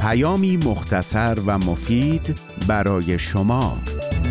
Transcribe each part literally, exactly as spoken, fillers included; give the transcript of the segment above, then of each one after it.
پیامی مختصر و مفید برای شما.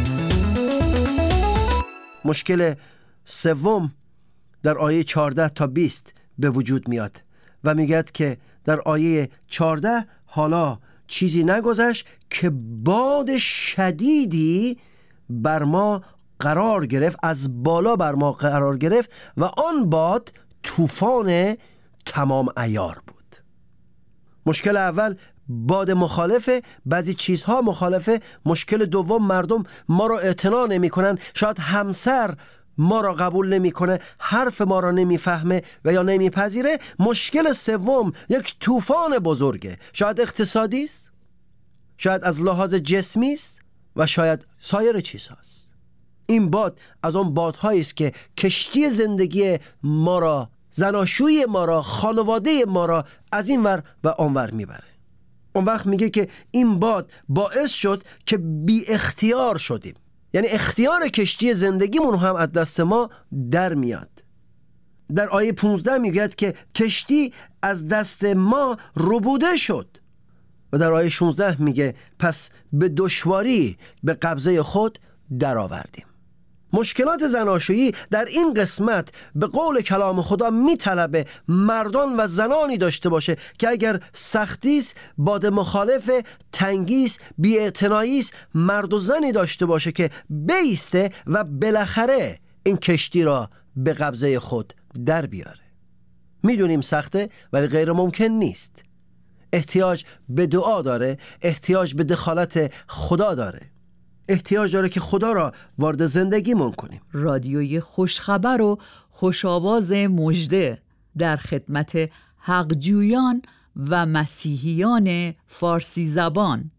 مشکل سوم در آیه چهارده تا بیست به وجود میاد و میگد که در آیه چهارده حالا چیزی نگذشت که باد شدیدی بر ما قرار گرفت، از بالا بر ما قرار گرفت و آن باد طوفان تمام عیار بود. مشکل اول باد مخالفه، بعضی چیزها مخالفه. مشکل دوم مردم ما را اعتنا نمی کنن. شاید همسر ما را قبول نمی کنه، حرف ما را نمی فهمه و یا نمی پذیره. مشکل سوم یک طوفان بزرگه، شاید اقتصادی است، شاید از لحاظ جسمی است و شاید سایر چیزهاست. این باد از آن بادهایی است که کشتی زندگی ما را، زناشویی ما را، خانواده ما را از این ور و آن ور میبره. اون وقت میگه که این باد باعث شد که بی اختیار شدیم، یعنی اختیار کشتی زندگیمون هم از دست ما در میاد. در آیه پانزده میگه که کشتی از دست ما ربوده شد و در آیه شانزده میگه پس به دشواری به قبضه خود در آوردیم. مشکلات زناشویی در این قسمت به قول کلام خدا میطلبه مردان و زنانی داشته باشه که اگر سختی است، باد مخالف، تنگی است، بی‌اعتنایی است، مرد و زنی داشته باشه که بایسته و بالاخره این کشتی را به قبضه خود در بیاره. میدونیم سخته ولی غیر ممکن نیست. احتیاج به دعا داره، احتیاج به دخالت خدا داره، احتیاج داره که خدا را وارد زندگیمون کنیم. رادیوی خوشخبر و خوشاواز مژده در خدمت حقجویان و مسیحیان فارسی زبان.